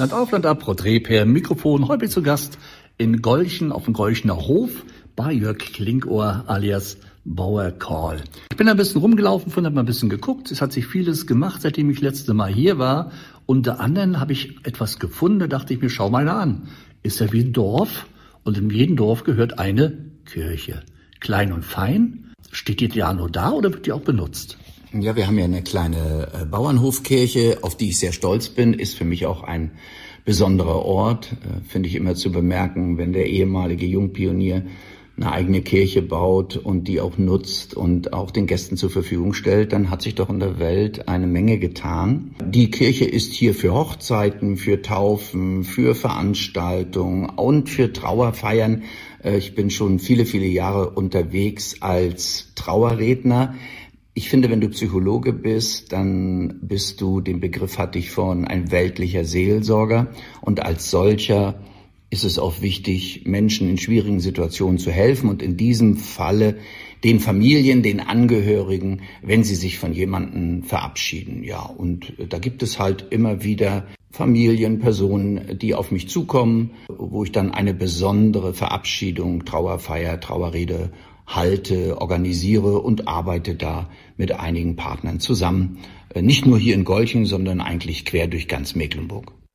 Land auf, Land ab, Porträt per Mikrofon. Heute zu Gast in Golchen auf dem Golchener Hof bei Jörg Klinkohr alias Bauer Karl. Ich bin ein bisschen rumgelaufen, habe mal ein bisschen geguckt. Es hat sich vieles gemacht, seitdem ich letzte Mal hier war. Unter anderem habe ich etwas gefunden, da dachte ich mir, schau mal an. Ist ja wie ein Dorf und in jedem Dorf gehört eine Kirche. Klein und fein. Steht die ja nur da oder wird die auch benutzt? Ja, wir haben ja eine kleine Bauernhofkirche, auf die ich sehr stolz bin. Ist für mich auch ein besonderer Ort. Finde ich immer zu bemerken, wenn der ehemalige Jungpionier eine eigene Kirche baut und die auch nutzt und auch den Gästen zur Verfügung stellt, dann hat sich doch in der Welt eine Menge getan. Die Kirche ist hier für Hochzeiten, für Taufen, für Veranstaltungen und für Trauerfeiern. Ich bin schon viele, viele Jahre unterwegs als Trauerredner. Ich finde, wenn du Psychologe bist, dann bist du, den Begriff hatte ich vorhin, ein weltlicher Seelsorger. Und als solcher ist es auch wichtig, Menschen in schwierigen Situationen zu helfen und in diesem Falle den Familien, den Angehörigen, wenn sie sich von jemandem verabschieden. Ja, und da gibt es halt immer wieder Familien, Personen, die auf mich zukommen, wo ich dann eine besondere Verabschiedung, Trauerfeier, Trauerrede halte, organisiere und arbeite da mit einigen Partnern zusammen. Nicht nur hier in Golchen, sondern eigentlich quer durch ganz Mecklenburg.